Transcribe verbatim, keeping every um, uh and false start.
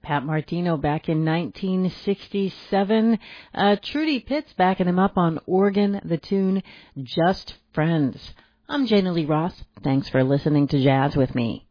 Pat Martino back in nineteen sixty-seven. Uh, Trudy Pitts backing him up on organ, the tune Just Friends. I'm Jana Lee Ross. Thanks for listening to Jazz with me.